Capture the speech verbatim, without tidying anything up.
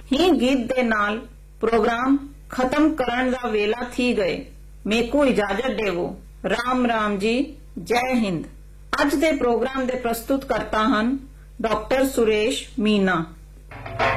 ही गीत दे नाल प्रोग्राम खत्म करन दा वेला थी गए। मेको इजाजत देवो। राम राम जी, जय हिंद। अज दे प्रोग्राम दे प्रस्तुत करता हन डॉक्टर सुरेश मीना।